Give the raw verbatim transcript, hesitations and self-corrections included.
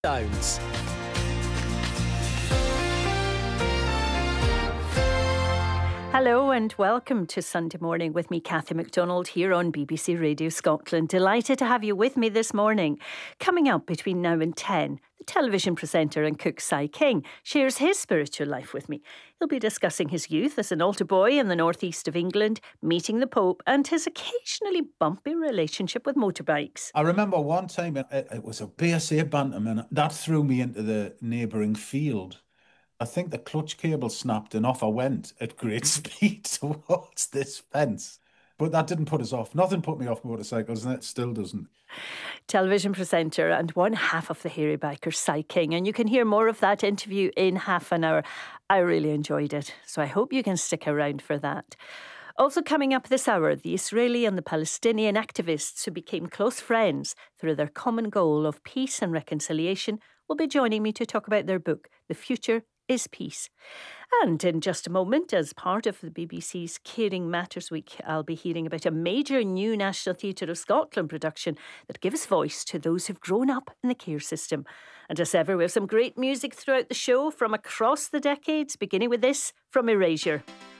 Downs. Hello and welcome to Sunday Morning with me, Cathy MacDonald, here on B B C Radio Scotland. Delighted to have you with me this morning. Coming up between now and ten, the television presenter and cook Cy King shares his spiritual life with me. He'll be discussing his youth as an altar boy in the northeast of England, meeting the Pope, and his occasionally bumpy relationship with motorbikes. I remember one time it, it was a B S A Bantam and that threw me into the neighbouring field. I think the clutch cable snapped and off I went at great speed towards this fence. But that didn't put us off. Nothing put me off motorcycles, and it still doesn't. Television presenter and one half of the hairy biker, Cy King. And you can hear more of that interview in half an hour. I really enjoyed it, so I hope you can stick around for that. Also coming up this hour, the Israeli and the Palestinian activists who became close friends through their common goal of peace and reconciliation will be joining me to talk about their book, The Future is Peace. And in just a moment, as part of the B B C's Caring Matters Week, I'll be hearing about a major new National Theatre of Scotland production that gives voice to those who've grown up in the care system. And as ever, we have some great music throughout the show from across the decades, beginning with this from Erasure.